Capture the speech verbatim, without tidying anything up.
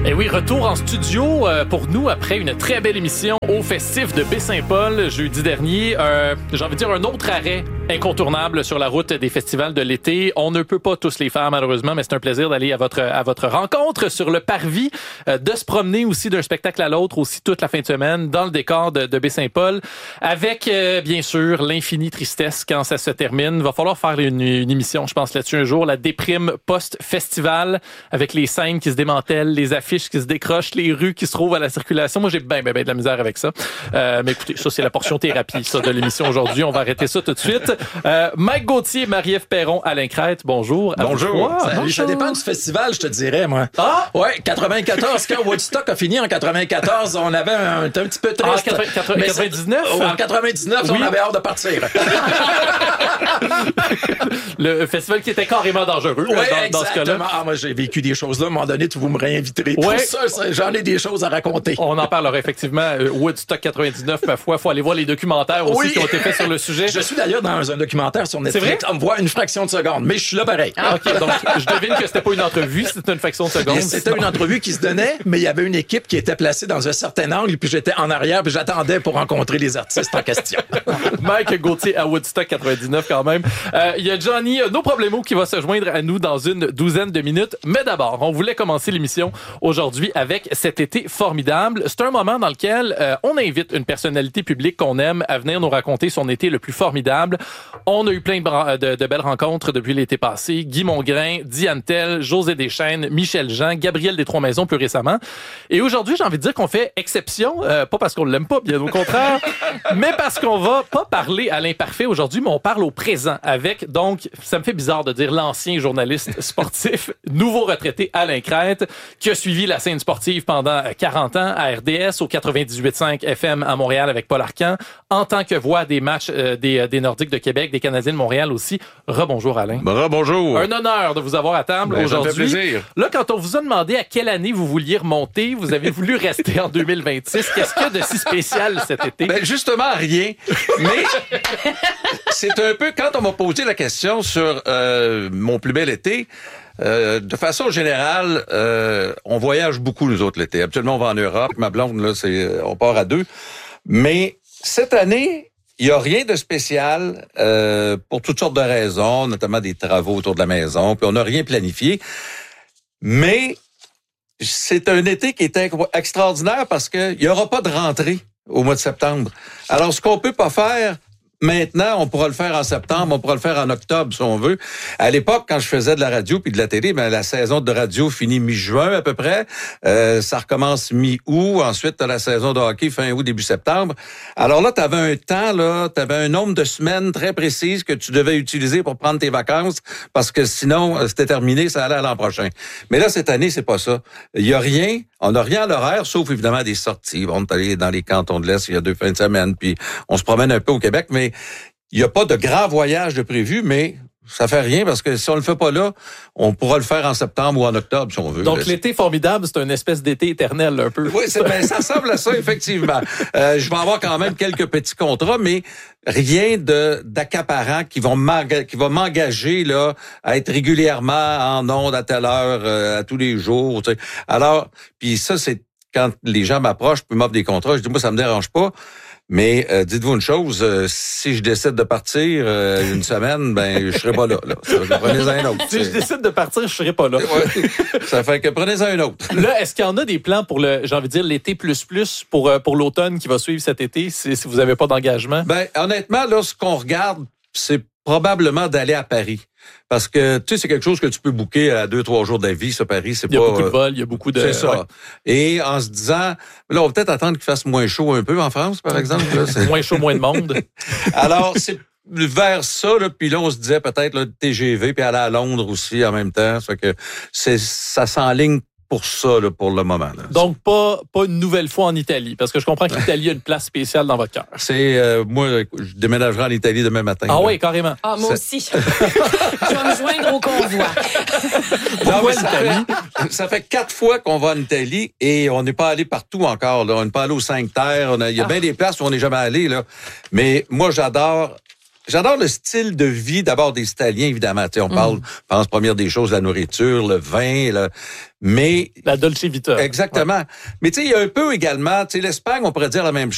Et oui, retour en studio euh, pour nous après une très belle émission au Festif de Baie-Saint-Paul jeudi dernier. Euh, j'ai envie de dire un autre arrêt incontournable sur la route des festivals de l'été. On ne peut pas tous les faire malheureusement, mais c'est un plaisir d'aller à votre à votre rencontre sur le parvis, euh, de se promener aussi d'un spectacle à l'autre aussi toute la fin de semaine dans le décor de, de Baie-Saint-Paul, avec euh, bien sûr l'infinie tristesse quand ça se termine. Va falloir faire une, une émission, je pense là-dessus un jour, la déprime post-festival avec les scènes qui se démantèlent, les affiches qui se décrochent, les rues qui se trouvent à la circulation. Moi, j'ai bien, bien, bien de la misère avec ça. Euh, mais écoutez, ça, c'est la portion thérapie, ça, de l'émission aujourd'hui. On va arrêter ça tout de suite. Euh, Mike Gauthier, Marie-Ève Perron, Alain Crête, bonjour. Bonjour. Ah, Salut, bonjour. Ça dépend du festival, je te dirais, moi. Ah! Ouais, quatre-vingt-quatorze, quand Woodstock a fini en quatre-vingt-quatorze, on avait un, un petit peu Ah, triste. quatre-vingt-dix-neuf? Mais en quatre-vingt-dix-neuf, Oui. on avait hâte de partir. Le festival qui était carrément dangereux Oui, dans, dans ce cas-là. exactement. Ah, moi, j'ai vécu des choses là. À un moment donné, vous me réinviterez. Ouais. Pour ça, ça, j'en ai des choses à raconter. On en parlera effectivement. Euh, Woodstock quatre-vingt-dix-neuf, ma foi. Faut aller voir les documentaires aussi Oui. qui ont été faits sur le sujet. Je suis d'ailleurs dans un documentaire sur Netflix. vrai? On me voit une fraction de seconde, mais je suis là pareil. Ah, OK, donc je devine que c'était pas une entrevue, c'était une fraction de seconde. Et C'était une entrevue qui se donnait, mais il y avait une équipe qui était placée dans un certain angle, puis j'étais en arrière, puis j'attendais pour rencontrer les artistes en question. Mike Gauthier à Woodstock quatre-vingt-dix-neuf quand même. Euh, Il y a Johnny euh, No Problemo qui va se joindre à nous dans une douzaine de minutes. Mais d'abord, on voulait commencer l'émission aujourd'hui avec cet été formidable. C'est un moment dans lequel euh, on invite une personnalité publique qu'on aime à venir nous raconter son été le plus formidable. On a eu plein de, bra- de, de belles rencontres depuis l'été passé. Guy Mongrain, Diane Tell, José Deschênes, Michel Jean, Gabriel des Trois-Maisons plus récemment. Et aujourd'hui, j'ai envie de dire qu'on fait exception, euh, pas parce qu'on l'aime pas, bien au contraire, mais parce qu'on va pas parler à l'imparfait aujourd'hui, mais on parle au présent avec, donc, ça me fait bizarre de dire l'ancien journaliste sportif, nouveau retraité Alain Crête, qui a suivi la scène sportive pendant quarante ans à R D S, au quatre-vingt-dix-huit virgule cinq F M à Montréal avec Paul Arcand, en tant que voix des matchs euh, des, des Nordiques de Québec, des Canadiens de Montréal aussi. Rebonjour Alain. Bonjour. Un honneur de vous avoir à table Ben, ça me fait aujourd'hui. plaisir. Là, quand on vous a demandé à quelle année vous vouliez remonter, vous avez voulu rester en deux mille vingt-six. Qu'est-ce qu'il y a de si spécial cet été? Ben justement rien. Mais c'est un peu quand on m'a posé la question sur euh, mon plus bel été. Euh, de façon générale, euh, on voyage beaucoup nous autres l'été. Absolument, on va en Europe. Ma blonde là, c'est on part à deux. Mais cette année, il y a rien de spécial euh, pour toutes sortes de raisons, notamment des travaux autour de la maison. Puis on n'a rien planifié. Mais c'est un été qui est inc- extraordinaire parce qu'il y aura pas de rentrée au mois de septembre. Alors, ce qu'on peut pas faire maintenant, on pourra le faire en septembre, on pourra le faire en octobre si on veut. À l'époque, quand je faisais de la radio puis de la télé, ben la saison de radio finit mi-juin à peu près. Euh, ça recommence mi-août. Ensuite, t'as la saison de hockey fin août, début septembre. Alors là, t'avais un temps, là, t'avais un nombre de semaines très précises que tu devais utiliser pour prendre tes vacances parce que sinon, euh, c'était terminé, ça allait à l'an prochain. Mais là, cette année, c'est pas ça. Il y a rien. On n'a rien à l'horaire, sauf évidemment des sorties. On est allé dans les cantons de l'Est il y a deux fins de semaine, puis on se promène un peu au Québec, mais il n'y a pas de grand voyage de prévu, mais ça fait rien parce que si on le fait pas là, on pourra le faire en septembre ou en octobre si on veut. Donc, l'été formidable, c'est une espèce d'été éternel, un peu. Oui, c'est, ben, ça ressemble à ça, effectivement. Euh, je vais avoir quand même quelques petits contrats, mais rien de d'accaparant qui vont m'enga- qui va m'engager là à être régulièrement en ondes à telle heure, euh, à tous les jours. Tu sais. Alors, puis ça, c'est quand les gens m'approchent puis m'offrent des contrats, je dis moi ça me dérange pas. Mais euh, dites-vous une chose, euh, si je décide de partir euh, une semaine, ben je serai pas là. là. Ça, prenez-en un autre. Si je décide de partir, je serai pas là. Ouais. Ça fait que prenez-en un autre. Là, est-ce qu'il y en a des plans pour le, j'ai envie de dire, l'été plus plus pour, euh, pour l'automne qui va suivre cet été, si, si vous avez pas d'engagement? Ben honnêtement, là, ce qu'on regarde, c'est probablement d'aller à Paris. Parce que, tu sais, c'est quelque chose que tu peux booker à deux, trois jours d'avis, ça, Paris, c'est pas... Il y a beaucoup de vols, il y a beaucoup de... C'est ça. ouais. Et en se disant, là, on va peut-être attendre qu'il fasse moins chaud un peu en France, par exemple. Là, c'est... Moins chaud, moins de monde. Alors, c'est vers ça, là, puis là, on se disait peut-être le T G V, puis aller à Londres aussi en même temps. Ça fait que c'est, ça s'enligne pour ça, là, pour le moment. Là. Donc, pas, pas une nouvelle fois en Italie, parce que je comprends que l'Italie a une place spéciale dans votre cœur. C'est, euh, moi, je déménagerai en Italie demain matin. Ah là. oui, carrément. Ah, moi C'est- aussi. Je vais me joindre au convoi. Non, Pourquoi mais ça, fait, ça fait quatre fois qu'on va en Italie et on n'est pas allé partout encore. Là. On n'est pas allé aux Cinq Terres. On a- Il y a Ah. bien des places où on n'est jamais allé. Là. Mais moi, j'adore j'adore le style de vie d'abord des Italiens, évidemment. Tu sais, on parle, pense première des choses, la nourriture, le vin, le... mais... La Dolce Vita. Exactement. Ouais. Mais tu sais, il y a un peu également, tu sais, l'Espagne, on pourrait dire la même chose.